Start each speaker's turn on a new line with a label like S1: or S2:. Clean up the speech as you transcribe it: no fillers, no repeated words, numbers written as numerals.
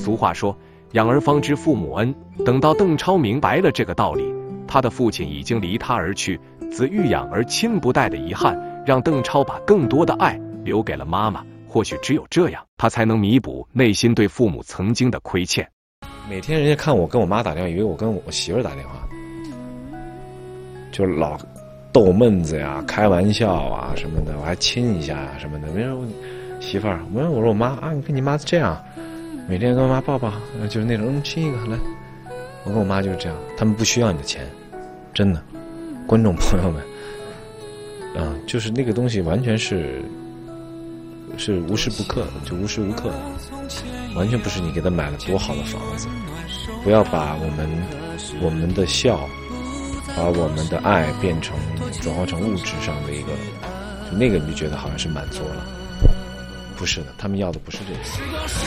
S1: 俗话说，养儿方知父母恩。等到邓超明白了这个道理，他的父亲已经离他而去，子欲养而亲不待的遗憾，让邓超把更多的爱留给了妈妈。或许只有这样，他才能弥补内心对父母曾经的亏欠。
S2: 每天人家看我跟我妈打电话，以为我跟我媳妇打电话，就老逗闷子呀、开玩笑啊什么的，我还亲一下呀什么的。没人媳妇儿，我说我妈啊，你跟你妈这样，每天跟我妈抱抱，就是那种亲一个来。我跟我妈就是这样，他们不需要你的钱，真的，观众朋友们，就是那个东西完全是无时不刻的，就无时无刻的，完全不是你给他买了多好的房子。不要把我们的笑，把我们的爱转化成物质上的一个，就那个你就觉得好像是满足了，不是的，他们要的不是这个。